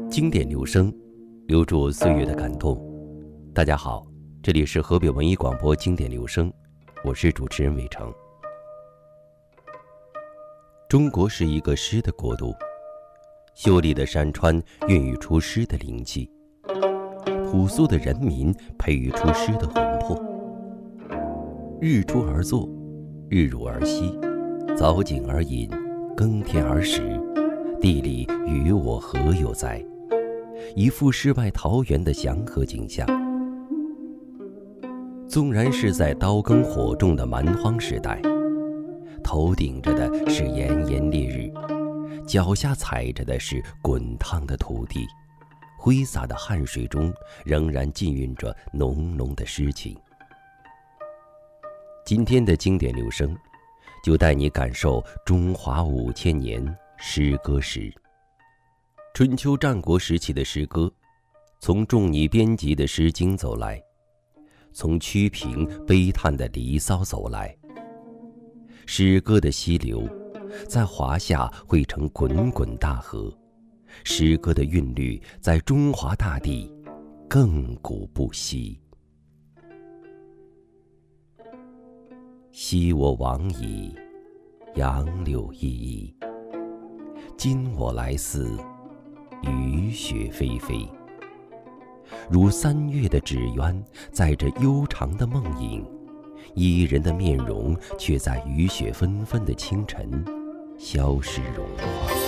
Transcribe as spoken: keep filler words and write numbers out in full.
经典留声，留住岁月的感动。大家好，这里是河北文艺广播经典留声，我是主持人伟成。中国是一个诗的国度，秀丽的山川孕育出诗的灵气，朴素的人民培育出诗的魂魄。日出而作，日入而息，早景而饮，耕田而食，地里与我何有哉？一幅世外桃源的祥和景象。纵然是在刀耕火种的蛮荒时代，头顶着的是炎炎烈日，脚下踩着的是滚烫的土地，挥洒的汗水中仍然浸蕴着浓浓的诗情。今天的经典留声，就带你感受中华五千年诗歌史。春秋战国时期的诗歌，从仲尼编辑的《诗经》走来，从屈平悲叹的《离骚》走来。诗歌的溪流，在华夏汇成滚滚大河，诗歌的韵律在中华大地亘古不息。昔我往矣，杨柳依依，今我来似，雨雪霏霏。如三月的纸鸢，载着悠长的梦影，伊人的面容却在雨雪纷纷的清晨消失融化。